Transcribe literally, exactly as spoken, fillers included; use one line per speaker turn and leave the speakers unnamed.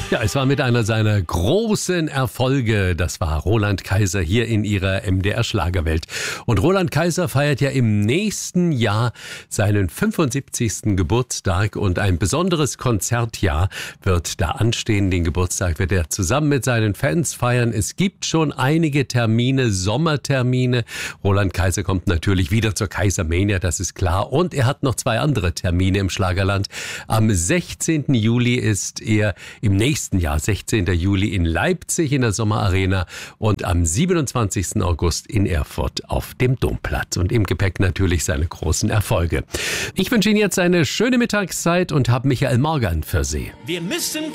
Ja, es war mit einer seiner großen Erfolge. Das war Roland Kaiser hier in ihrer M D R Schlagerwelt. Und Roland Kaiser feiert ja im nächsten Jahr seinen fünfundsiebzigsten Geburtstag und ein besonderes Konzertjahr wird da anstehen. Den Geburtstag wird er zusammen mit seinen Fans feiern. Es gibt schon einige Termine, Sommertermine. Roland Kaiser kommt natürlich wieder zur Kaisermania, das ist klar. Und er hat noch zwei andere Termine im Schlagerland. Am sechzehnten Juli ist er im nächsten Jahr, sechzehnten Juli in Leipzig in der Sommerarena und am siebenundzwanzigsten August in Erfurt auf dem Domplatz. Und im Gepäck natürlich seine großen Erfolge. Ich wünsche Ihnen jetzt eine schöne Mittagszeit und habe Michael Morgan für Sie.
Wir müssen